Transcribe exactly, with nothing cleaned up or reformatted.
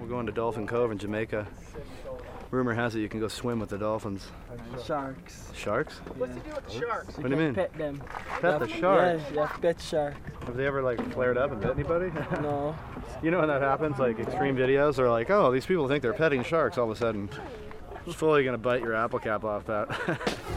We're going to Dolphin Cove in Jamaica. Rumor has it you can go swim with the dolphins. Sharks. Sharks? What's the deal with the sharks? What do you mean? Pet them. Pet the Yeah, shark? Yeah, yeah, pet shark. Have they ever like flared up and bit anybody? No. You know when that happens, like extreme videos are like, oh, these people think they're petting sharks all of a sudden. It's fully gonna bite your apple cap off that.